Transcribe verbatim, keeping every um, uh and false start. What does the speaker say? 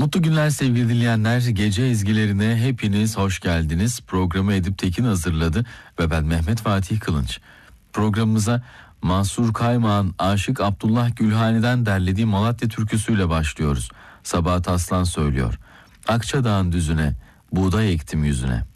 Mutlu günler sevgili dinleyenler. Gece ezgilerine hepiniz hoş geldiniz. Programı Edip Tekin hazırladı ve ben Mehmet Fatih Kılınç. Programımıza Mansur Kaymak'ın Aşık Abdullah Gülhani'den derlediği Malatya türküsüyle başlıyoruz. Sabahat Aslan söylüyor. Akçadağ'ın düzüne, buğday ektim yüzüne.